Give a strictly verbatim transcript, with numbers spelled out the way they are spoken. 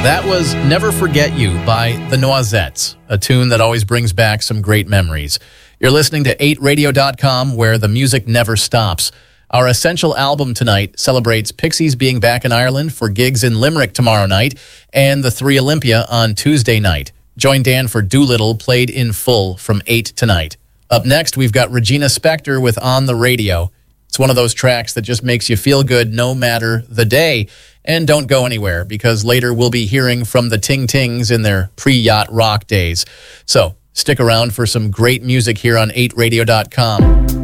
That was Never Forget You by the Noisettes, a tune that always brings back some great memories. You're listening to eight radio dot com, where the music never stops. Our Essential album tonight celebrates Pixies being back in Ireland for gigs in Limerick tomorrow night and the Three Olympia on Tuesday night. Join Dan for Doolittle, played in full from eight tonight. Up next, we've got Regina Spektor with On the Radio. It's one of those tracks that just makes you feel good no matter the day. And don't go anywhere, because later we'll be hearing from the Ting Tings in their pre-yacht rock days. So stick around for some great music here on eight radio dot com.